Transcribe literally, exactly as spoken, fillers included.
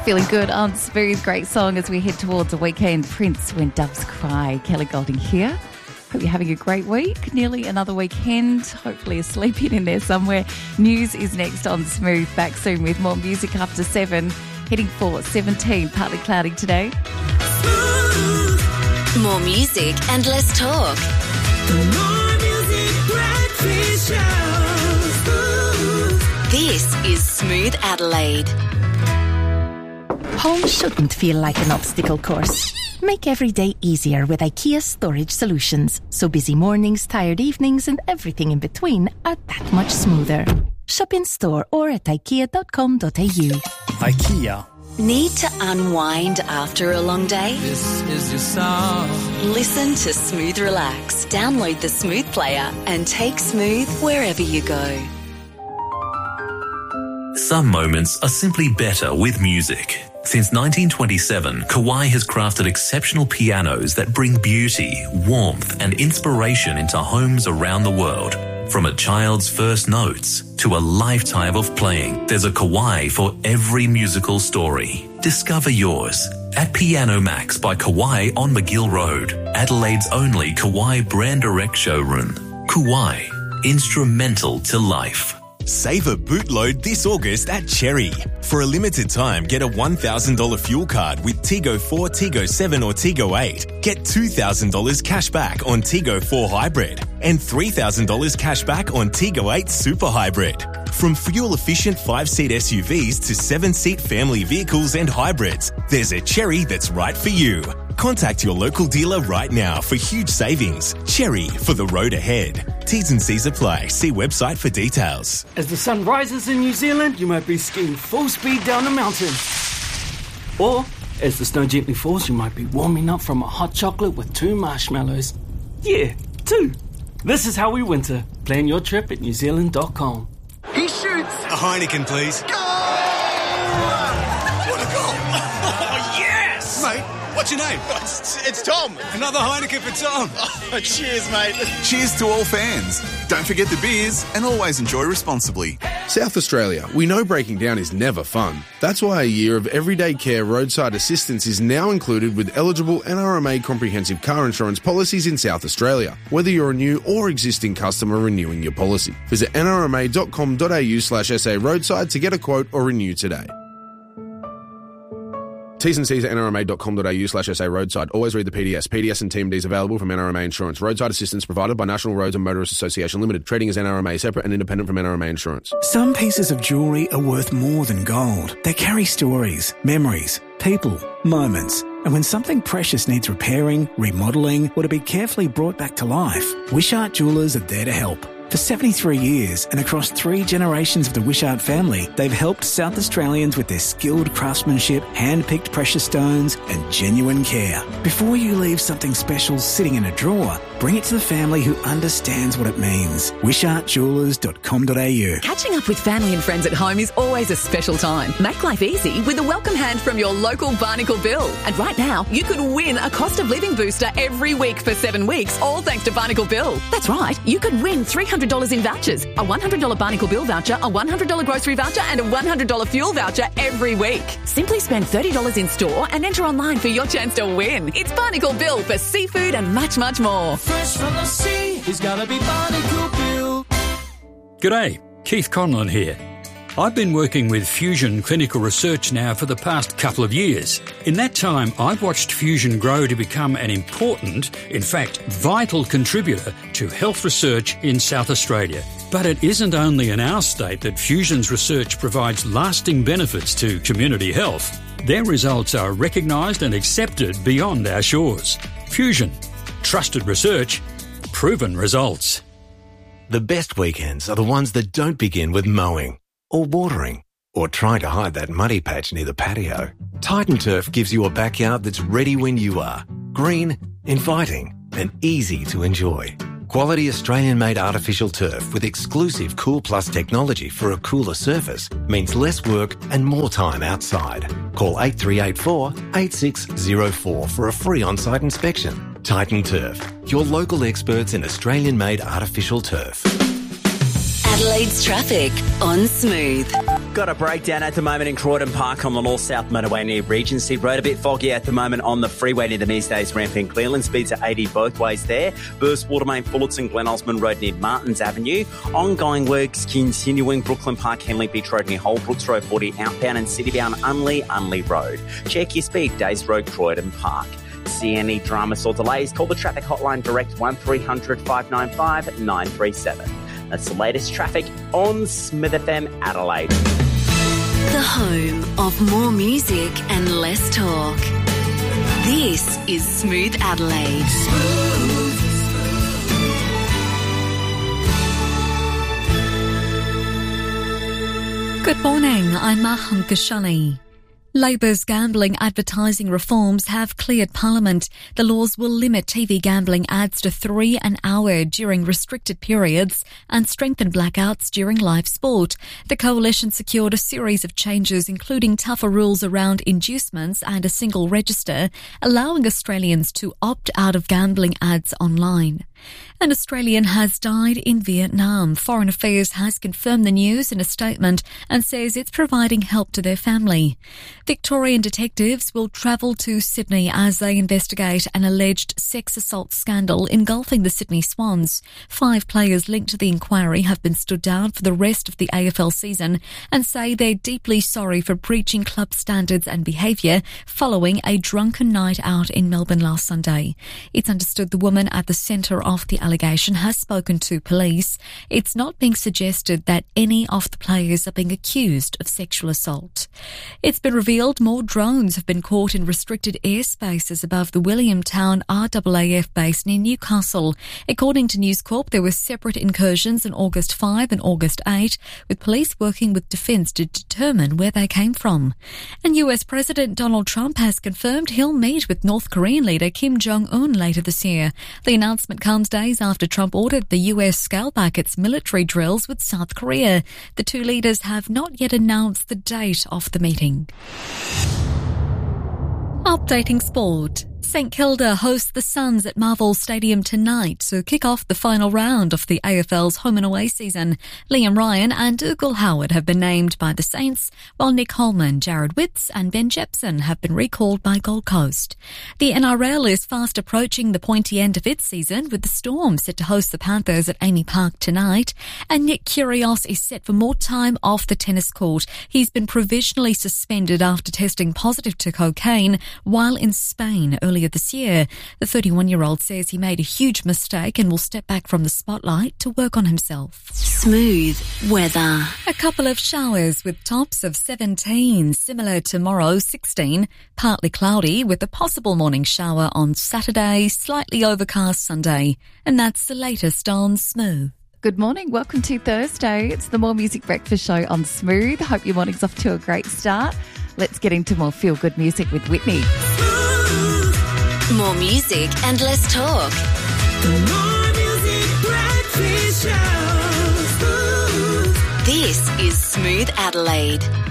Feeling good on Smooth. Great song as we head towards a weekend. Prince, When Doves Cry. Kelly Golding here. Hope you're having a great week. Nearly another weekend. Hopefully a sleep-in in there somewhere. News is next on Smooth. Back soon with more music after seven. Heading for seventeen, partly cloudy today. Smooth. More music and less talk. More music, breakfast show. Smooth. This is Smooth Adelaide. Home shouldn't feel like an obstacle course. Make every day easier with IKEA Storage Solutions, so busy mornings, tired evenings and everything in between are that much smoother. Shop in store or at ikea dot com dot a u. IKEA. Need to unwind after a long day? This is your song. Listen to Smooth Relax. Download the Smooth player and take Smooth wherever you go. Some moments are simply better with music. Since nineteen twenty-seven, Kawai has crafted exceptional pianos that bring beauty, warmth and inspiration into homes around the world. From a child's first notes to a lifetime of playing, there's a Kawai for every musical story. Discover yours at Piano Max by Kawai on McGill Road, Adelaide's only Kawai brand direct showroom. Kawai, instrumental to life. Save a bootload this August at Cherry. For a limited time, get a one thousand dollars fuel card with Tigo four, Tigo seven or Tigo eight. Get two thousand dollars cash back on Tigo four Hybrid and three thousand dollars cash back on Tigo eight Super Hybrid. From fuel-efficient five-seat S U Vs to seven-seat family vehicles and hybrids, there's a Cherry that's right for you. Contact your local dealer right now for huge savings. Cherry, for the road ahead. T's and C's apply. See website for details. As the sun rises in New Zealand, you might be skiing full speed down a mountain. Or, as the snow gently falls, you might be warming up from a hot chocolate with two marshmallows. Yeah, two. This is how we winter. Plan your trip at new zealand dot com. He shoots! A Heineken, please. Goal! What a goal! Oh, yes! Mate, what's your name? It's, it's Tom. Another Heineken for Tom. Oh, cheers, mate. Cheers to all fans. Don't forget the beers and always enjoy responsibly. South Australia, we know breaking down is never fun. That's why a year of everyday care roadside assistance is now included with eligible N R M A comprehensive car insurance policies in South Australia, whether you're a new or existing customer renewing your policy. Visit n r m a dot com dot a u slash s a roadside to get a quote or renew today. T's and C's at n r m a dot com dot a u slash s a roadside. Always read the P D S. P D S and T M Ds available from N R M A Insurance. Roadside assistance provided by National Roads and Motorists Association Limited. Trading as N R M A, separate and independent from N R M A Insurance. Some pieces of jewellery are worth more than gold. They carry stories, memories, people, moments. And when something precious needs repairing, remodelling, or to be carefully brought back to life, Wishart Jewellers are there to help. For seventy-three years and across three generations of the Wishart family, they've helped South Australians with their skilled craftsmanship, hand-picked precious stones and genuine care. Before you leave something special sitting in a drawer, bring it to the family who understands what it means. wishart jewellers dot com dot a u. Catching up with family and friends at home is always a special time. Make life easy with a welcome hand from your local Barnacle Bill. And right now, you could win a cost of living booster every week for seven weeks, all thanks to Barnacle Bill. That's right, you could win three hundred dollars in vouchers, a one hundred dollars Barnacle Bill voucher, a one hundred dollars grocery voucher and a one hundred dollars fuel voucher every week. Simply spend thirty dollars in store and enter online for your chance to win. It's Barnacle Bill for seafood and much, much more. Fresh from the sea, he's gotta be Barnacle Bill. G'day, Keith Conlon here. I've been working with Fusion Clinical Research now for the past couple of years. In that time, I've watched Fusion grow to become an important, in fact, vital contributor to health research in South Australia. But it isn't only in our state that Fusion's research provides lasting benefits to community health. Their results are recognised and accepted beyond our shores. Fusion. Trusted research. Proven results. The best weekends are the ones that don't begin with mowing or watering, or trying to hide that muddy patch near the patio. Titan Turf gives you a backyard that's ready when you are. Green, inviting, and easy to enjoy. Quality Australian-made artificial turf with exclusive Cool Plus technology for a cooler surface means less work and more time outside. Call eight three eight four, eight six zero four for a free on-site inspection. Titan Turf, your local experts in Australian-made artificial turf. Adelaide's traffic on Smooth. got a breakdown at the moment in Croydon Park on the north-south motorway near Regency Road. A bit foggy at the moment on the freeway near the Mearsdays ramp in Cleveland. Speeds are eighty both ways there. Burst Water Main Fullerton, Glen Osmond Road near Martins Avenue. Ongoing works continuing. Brooklyn Park, Henley Beach Road near Holbrooks Road forty outbound and citybound Unley, Unley Road. Check your speed. Days Road, Croydon Park. See any dramas or delays? Call the traffic hotline direct one three hundred five nine five nine three seven. That's the latest traffic on Smith F M Adelaide. The home of more music and less talk. This is Smooth Adelaide. Good morning, I'm Maham Kashani. Labor's gambling advertising reforms have cleared Parliament. The laws will limit T V gambling ads to three an hour during restricted periods and strengthen blackouts during live sport. The coalition secured a series of changes, including tougher rules around inducements and a single register, allowing Australians to opt out of gambling ads online. An Australian has died in Vietnam. Foreign Affairs has confirmed the news in a statement and says it's providing help to their family. Victorian detectives will travel to Sydney as they investigate an alleged sex assault scandal engulfing the Sydney Swans. Five players linked to the inquiry have been stood down for the rest of the A F L season and say they're deeply sorry for breaching club standards and behaviour following a drunken night out in Melbourne last Sunday. It's understood the woman at the centre of the allegation has spoken to police. It's not being suggested that any of the players are being accused of sexual assault. It's been revealed more drones have been caught in restricted airspaces above the Williamtown R A A F base near Newcastle. According to News Corp, there were separate incursions on August fifth and August eighth, with police working with Defence to determine where they came from. And U S President Donald Trump has confirmed he'll meet with North Korean leader Kim Jong-un later this year. The announcement comes days after Trump ordered the U S scale back its military drills with South Korea. The two leaders have not yet announced the date of the meeting. Updating sport. St Kilda hosts the Suns at Marvel Stadium tonight to kick off the final round of the A F L's home and away season. Liam Ryan and Dougal Howard have been named by the Saints, while Nick Holman, Jared Witts and Ben Jepson have been recalled by Gold Coast. The N R L is fast approaching the pointy end of its season, with the Storm set to host the Panthers at Amy Park tonight. And Nick Kyrgios is set for more time off the tennis court. He's been provisionally suspended after testing positive to cocaine while in Spain earlier this year. The thirty-one-year-old says he made a huge mistake and will step back from the spotlight to work on himself. Smooth weather. A couple of showers with tops of seventeen, similar tomorrow, sixteen. Partly cloudy with a possible morning shower on Saturday, slightly overcast Sunday. And that's the latest on Smooth. Good morning. Welcome to Thursday. It's the More Music Breakfast Show on Smooth. Hope your morning's off to a great start. Let's get into more feel-good music with Whitney. More music and less talk. The More Music Breakfast Show. This is Smooth Adelaide.